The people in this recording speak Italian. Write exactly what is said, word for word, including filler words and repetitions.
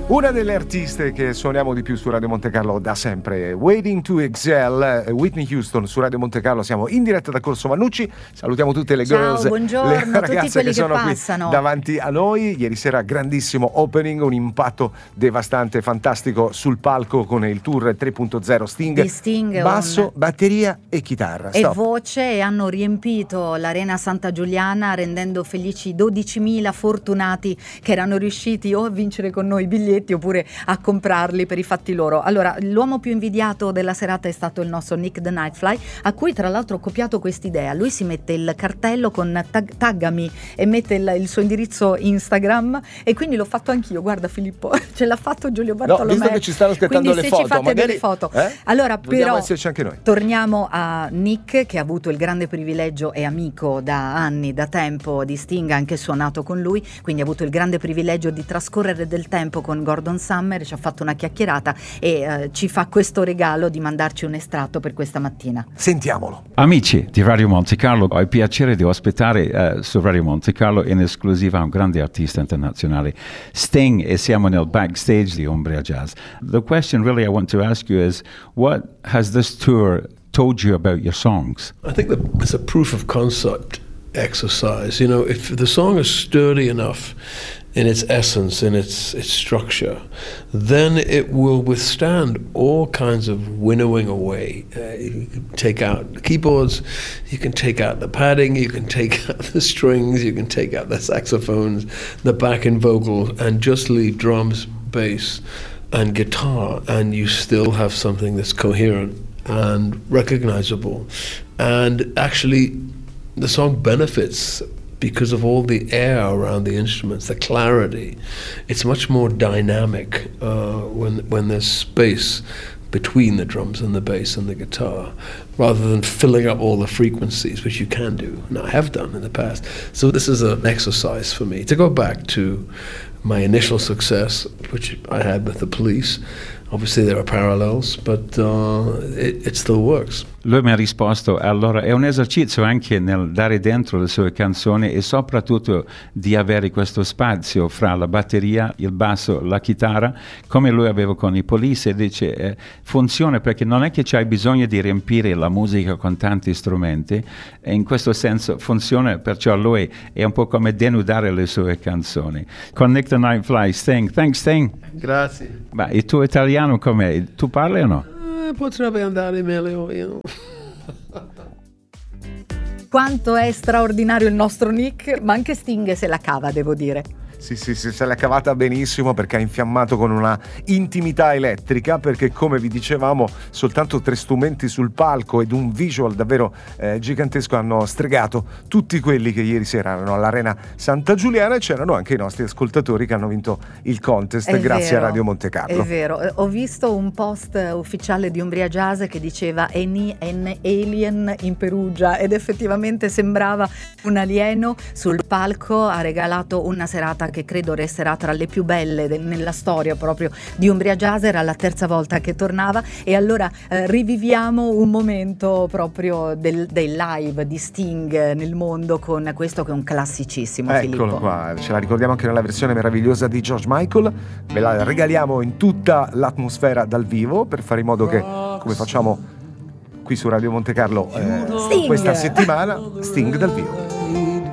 Una delle artiste che suoniamo di più su Radio Monte Carlo da sempre, Waiting to Excel, Whitney Houston su Radio Monte Carlo. Siamo in diretta da Corso Vannucci. Salutiamo tutte le Ciao, girls, buongiorno, le tutti ragazze quelli che sono che qui passano davanti a noi. Ieri sera grandissimo opening, un impatto devastante, fantastico sul palco con il tour tre punto zero Sting. Di Sting, basso, un... batteria e chitarra. E Stop. voce, e hanno riempito l'Arena Santa Giuliana rendendo felici dodicimila fortunati che erano riusciti o a vincere con noi i biglietti oppure a comprarli per i fatti loro. Allora, l'uomo più invidiato della serata è stato il nostro Nick the Nightfly, a cui tra l'altro ho copiato quest'idea. Lui si mette il cartello con tag, taggami e mette il, il suo indirizzo Instagram, e quindi l'ho fatto anch'io. Guarda Filippo, ce l'ha fatto Giulio Bartolomei. No, visto che ci stanno aspettando quindi le se foto, ci fate magari, delle foto. Eh? Allora, però esserci anche noi. Torniamo a Nick, che ha avuto il grande privilegio, è amico da anni, da tempo di Sting, ha anche suonato con lui, quindi ha avuto il grande privilegio di trascorrere del tempo con Gordon Summer, ci ha fatto una chiacchierata e eh, ci fa questo regalo di mandarci un estratto per questa mattina. Sentiamolo. Amici di Radio Monte Carlo, ho il piacere di ospitare uh, su Radio Monte Carlo in esclusiva un grande artista internazionale, Sting, e siamo nel backstage di Umbria Jazz. The question really I want to ask you is, what has this tour told you about your songs? I think that it's a proof of concept exercise. You know, if the song is sturdy enough in its essence, in its its structure, then it will withstand all kinds of winnowing away. Uh, you can take out the keyboards, you can take out the padding, you can take out the strings, you can take out the saxophones, the backing vocal, and just leave drums, bass, and guitar, and you still have something that's coherent and recognizable. And actually, the song benefits because of all the air around the instruments, the clarity. It's much more dynamic uh, when when there's space between the drums and the bass and the guitar, rather than filling up all the frequencies, which you can do, and I have done in the past. So this is an exercise for me to go back to my initial success, which I had with the Police. Obviously there are parallels, but uh, it, it still works. Lui mi ha risposto, allora è un esercizio anche nel dare dentro le sue canzoni e soprattutto di avere questo spazio fra la batteria, il basso, la chitarra, come lui aveva con i Police, e dice eh, funziona perché non è che c'hai bisogno di riempire la musica con tanti strumenti, e in questo senso funziona, perciò lui è un po' come denudare le sue canzoni. Con Nick the Nightfly, Sting, thanks Sting. Grazie. Ma il tuo italiano com'è? Tu parli o no? Eh, potrebbe andare meglio, io. Quanto è straordinario il nostro Nick, ma anche Sting se la cava, devo dire. Sì, sì, sì, se l'è cavata benissimo, perché ha infiammato con una intimità elettrica, perché come vi dicevamo soltanto tre strumenti sul palco ed un visual davvero eh, gigantesco hanno stregato tutti quelli che ieri sera erano all'Arena Santa Giuliana, e c'erano anche i nostri ascoltatori che hanno vinto il contest È grazie vero, a Radio Monte Carlo. È vero, ho visto un post ufficiale di Umbria Jazz che diceva Any an alien in Perugia, ed effettivamente sembrava un alieno sul palco. Ha regalato una serata che credo resterà tra le più belle de- nella storia proprio di Umbria Jazz. Era la terza volta che tornava, e allora eh, riviviamo un momento proprio del, del live di Sting nel mondo con questo che è un classicissimo. Eccolo Filippo. qua, ce la ricordiamo anche nella versione meravigliosa di George Michael, ve la regaliamo in tutta l'atmosfera dal vivo, per fare in modo che, come facciamo qui su Radio Monte Carlo eh, questa settimana, Sting dal vivo.